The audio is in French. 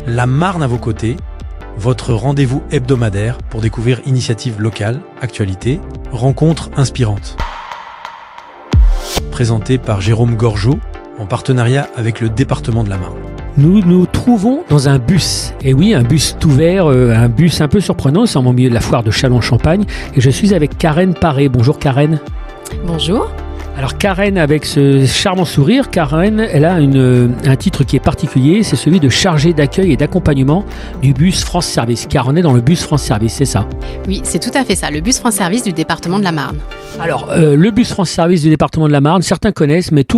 La Marne à vos côtés, votre rendez-vous hebdomadaire pour découvrir initiatives locales, actualités, rencontres inspirantes. Présenté par Jérôme Gorgeau, en partenariat avec le département de la Marne. Nous nous trouvons dans un bus. Et oui, un bus tout vert, un bus un peu surprenant. Nous sommes au milieu de la foire de Châlons-Champagne. Et je suis avec Karen Paré. Bonjour Karen. Bonjour. Alors Karen, avec ce charmant sourire, Karen, elle a un titre qui est particulier, c'est celui de chargée d'accueil et d'accompagnement du bus France Service. Car on est dans le bus France Service, c'est ça? Oui, c'est tout à fait ça, le bus France Service du département de la Marne. Alors, le bus France Service du département de la Marne, certains connaissent, mais tout